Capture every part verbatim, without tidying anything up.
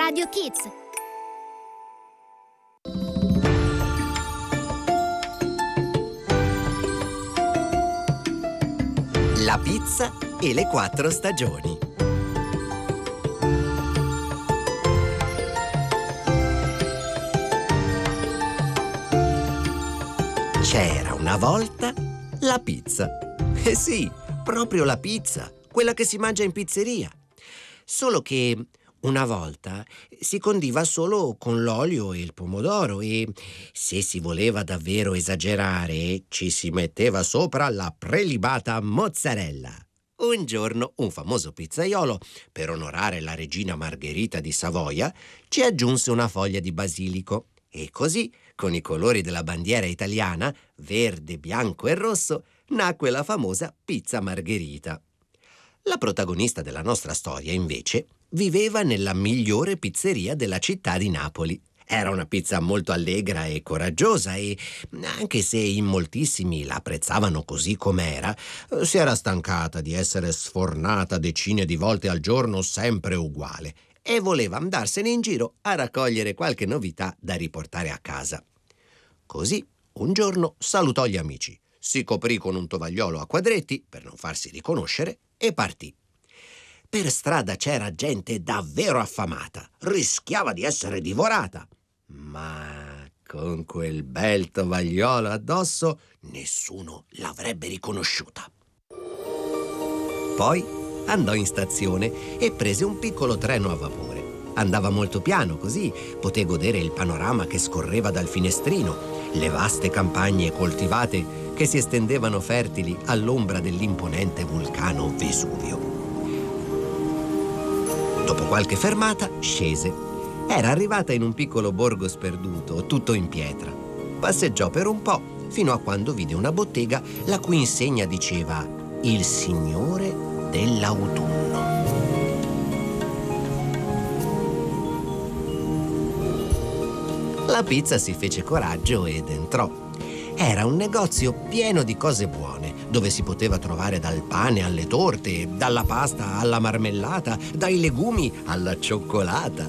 Radio Kids. La pizza e le quattro stagioni. C'era una volta la pizza. Eh sì, proprio la pizza, quella che si mangia in pizzeria. Solo che una volta si condiva solo con l'olio e il pomodoro e, se si voleva davvero esagerare, ci si metteva sopra la prelibata mozzarella. Un giorno un famoso pizzaiolo, per onorare la regina Margherita di Savoia, ci aggiunse una foglia di basilico e così, con i colori della bandiera italiana, verde, bianco e rosso, nacque la famosa pizza Margherita. La protagonista della nostra storia, invece, viveva nella migliore pizzeria della città di Napoli. Era una pizza molto allegra e coraggiosa e, anche se in moltissimi la apprezzavano così com'era, si era stancata di essere sfornata decine di volte al giorno sempre uguale e voleva andarsene in giro a raccogliere qualche novità da riportare a casa. Così, un giorno salutò gli amici, si coprì con un tovagliolo a quadretti per non farsi riconoscere e partì. Per strada c'era gente davvero affamata, rischiava di essere divorata, ma con quel bel tovagliolo addosso nessuno l'avrebbe riconosciuta. Poi andò in stazione e prese un piccolo treno a vapore. Andava molto piano, così poté godere il panorama che scorreva dal finestrino, le vaste campagne coltivate che si estendevano fertili all'ombra dell'imponente vulcano Vesuvio. Dopo qualche fermata scese. Era arrivata in un piccolo borgo sperduto, tutto in pietra. Passeggiò per un po', fino a quando vide una bottega la cui insegna diceva «Il Signore dell'Autunno». La pizza si fece coraggio ed entrò. Era un negozio pieno di cose buone, dove si poteva trovare dal pane alle torte, dalla pasta alla marmellata, dai legumi alla cioccolata.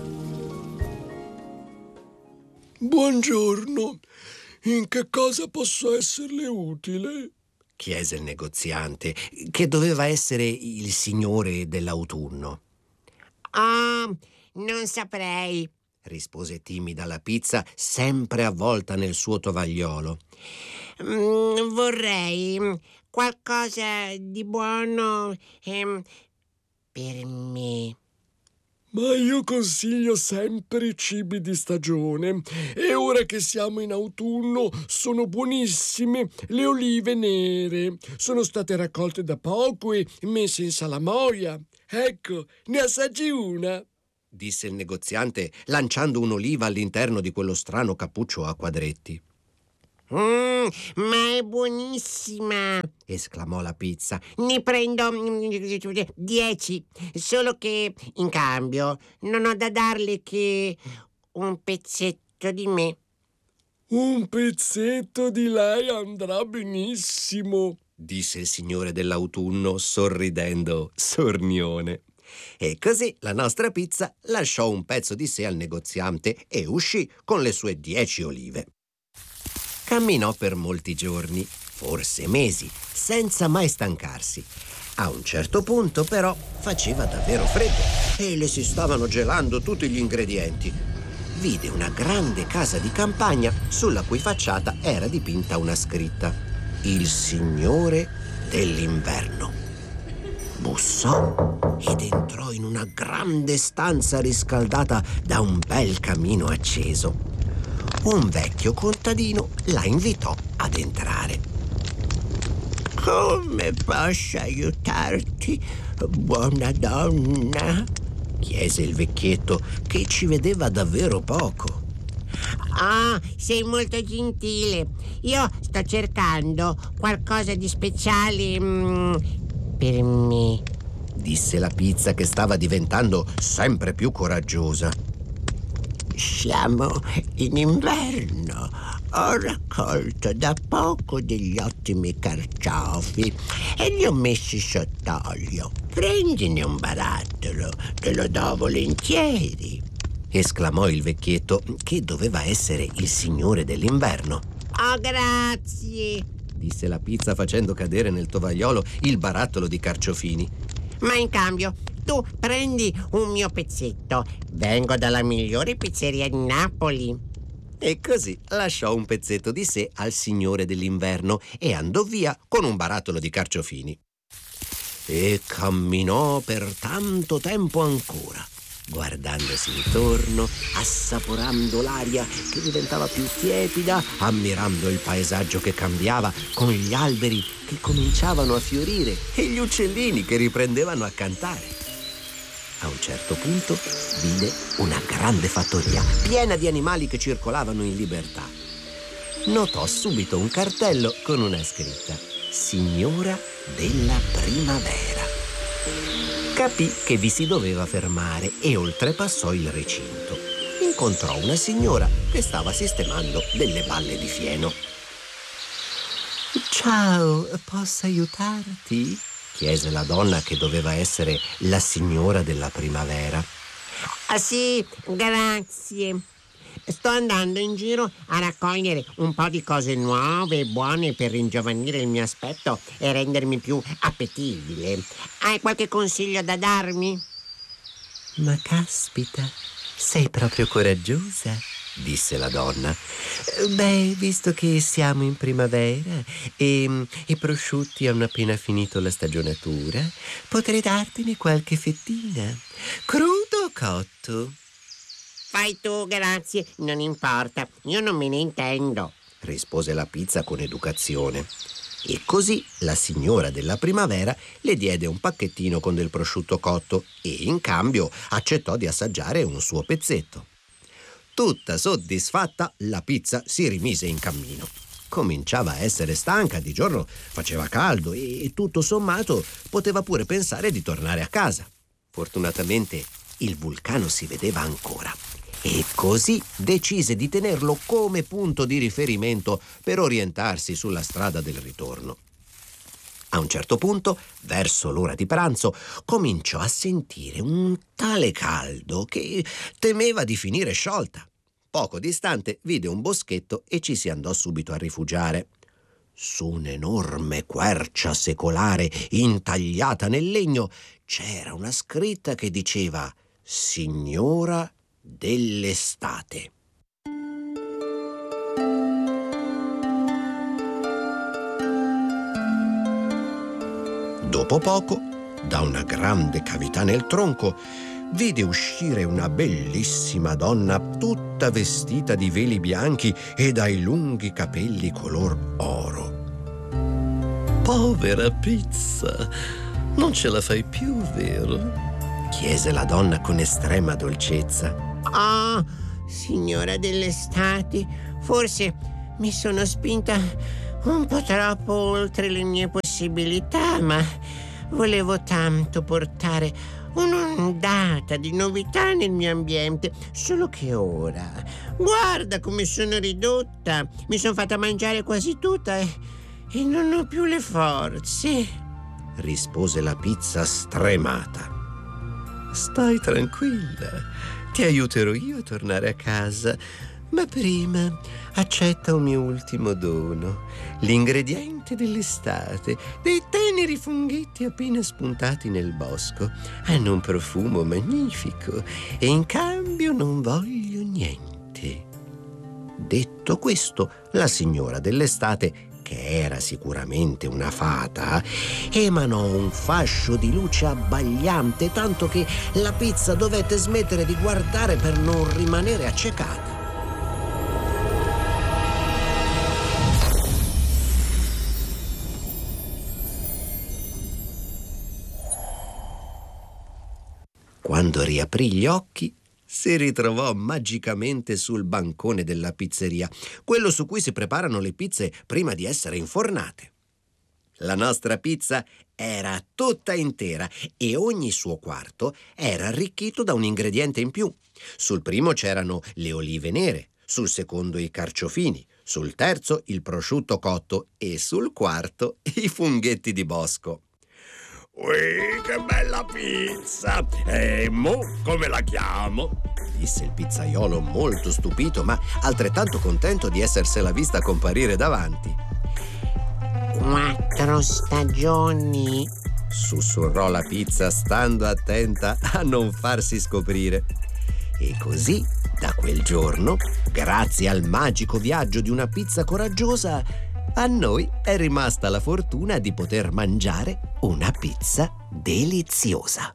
Buongiorno, in che cosa posso esserle utile? Chiese il negoziante, che doveva essere il signore dell'autunno. Ah, oh, non saprei, rispose timida la pizza, sempre avvolta nel suo tovagliolo. Mm, vorrei qualcosa di buono ehm, per me. Ma io consiglio sempre i cibi di stagione e ora che siamo in autunno sono buonissime le olive nere. Sono state raccolte da poco e messe in salamoia. Ecco, ne assaggi una, disse il negoziante, lanciando un'oliva all'interno di quello strano cappuccio a quadretti. Mm, ma è buonissima, esclamò la pizza. Ne prendo dieci, solo che in cambio non ho da darle che un pezzetto di me. Un pezzetto di lei andrà benissimo, disse il signore dell'autunno, sorridendo sornione. E così la nostra pizza lasciò un pezzo di sé al negoziante e uscì con le sue dieci olive. Camminò per molti giorni, forse mesi, senza mai stancarsi. A un certo punto, però, faceva davvero freddo e le si stavano gelando tutti gli ingredienti. Vide una grande casa di campagna sulla cui facciata era dipinta una scritta: Il Signore dell'Inverno. Bussò ed entrò in una grande stanza riscaldata da un bel camino acceso. Un vecchio contadino la invitò ad entrare. «Come posso aiutarti, buona donna?» chiese il vecchietto, che ci vedeva davvero poco. Ah, oh, sei molto gentile. Io sto cercando qualcosa di speciale mm, per me, disse la pizza, che stava diventando sempre più coraggiosa. Siamo in inverno. Ho raccolto da poco degli ottimi carciofi e li ho messi sott'olio. Prendine un barattolo, te lo do volentieri. esclamò il vecchietto, che doveva essere il signore dell'inverno. Oh, grazie, disse la pizza facendo cadere nel tovagliolo il barattolo di carciofini. ma in cambio tu prendi un mio pezzetto. Vengo dalla migliore pizzeria di Napoli. E così lasciò un pezzetto di sé al signore dell'inverno e andò via con un barattolo di carciofini. E camminò per tanto tempo ancora, guardandosi intorno, assaporando l'aria che diventava più tiepida, ammirando il paesaggio che cambiava, con gli alberi che cominciavano a fiorire e gli uccellini che riprendevano a cantare. A un certo punto vide una grande fattoria piena di animali che circolavano in libertà. Notò subito un cartello con una scritta: Signora della primavera. Capì che vi si doveva fermare e oltrepassò il recinto. Incontrò una signora che stava sistemando delle balle di fieno. Ciao, posso aiutarti? Chiese la donna che doveva essere la signora della primavera. Ah sì, grazie. Sto andando in giro a raccogliere un po' di cose nuove e buone per ringiovanire il mio aspetto e rendermi più appetibile. Hai qualche consiglio da darmi? Ma caspita, sei proprio coraggiosa, disse la donna. Beh, visto che siamo in primavera e i prosciutti hanno appena finito la stagionatura, potrei dartene qualche fettina. Crudo o cotto? Fai tu, grazie, non importa, io non me ne intendo, rispose la pizza con educazione. E così la signora della primavera le diede un pacchettino con del prosciutto cotto e in cambio accettò di assaggiare un suo pezzetto. Tutta soddisfatta, la pizza si rimise in cammino. Cominciava a essere stanca, di giorno faceva caldo e tutto sommato poteva pure pensare di tornare a casa. Fortunatamente il vulcano si vedeva ancora e così decise di tenerlo come punto di riferimento per orientarsi sulla strada del ritorno. A un certo punto, verso l'ora di pranzo, cominciò a sentire un tale caldo che temeva di finire sciolta. Poco distante vide un boschetto e ci si andò subito a rifugiare. Su un'enorme quercia secolare intagliata nel legno c'era una scritta che diceva Signora dell'estate. Dopo poco, da una grande cavità nel tronco, vide uscire una bellissima donna tutta vestita di veli bianchi e dai lunghi capelli color oro. Povera pizza, non ce la fai più, vero? Chiese la donna con estrema dolcezza. Oh, signora dell'estate, forse mi sono spinta un po' troppo oltre le mie possibilità, ma volevo tanto portare un'ondata di novità nel mio ambiente, solo che ora, guarda come sono ridotta, mi sono fatta mangiare quasi tutta e, e non ho più le forze, rispose la pizza stremata. Stai tranquilla, ti aiuterò io a tornare a casa, ma prima accetta un mio ultimo dono, l'ingrediente dell'estate, dei teneri funghetti appena spuntati nel bosco. Hanno un profumo magnifico e in cambio non voglio niente. Detto questo, la signora dell'estate, che era sicuramente una fata, emanò un fascio di luce abbagliante, tanto che la pizza dovette smettere di guardare per non rimanere accecata. Quando riaprì gli occhi, si ritrovò magicamente sul bancone della pizzeria, quello su cui si preparano le pizze prima di essere infornate. La nostra pizza era tutta intera e ogni suo quarto era arricchito da un ingrediente in più. Sul primo c'erano le olive nere, sul secondo i carciofini, sul terzo il prosciutto cotto e sul quarto i funghetti di bosco. Ui, che bella pizza! E mo come la chiamo? disse il pizzaiolo molto stupito, ma altrettanto contento di essersela vista comparire davanti. Quattro stagioni? Sussurrò la pizza, stando attenta a non farsi scoprire. E così, da quel giorno, grazie al magico viaggio di una pizza coraggiosa, a noi è rimasta la fortuna di poter mangiare una pizza deliziosa.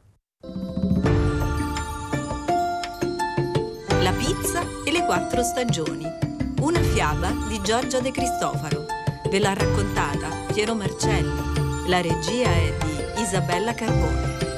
La pizza e le quattro stagioni. Una fiaba di Giorgio De Cristofaro. Ve l'ha raccontata Piero Marcelli. La regia è di Isabella Carbone.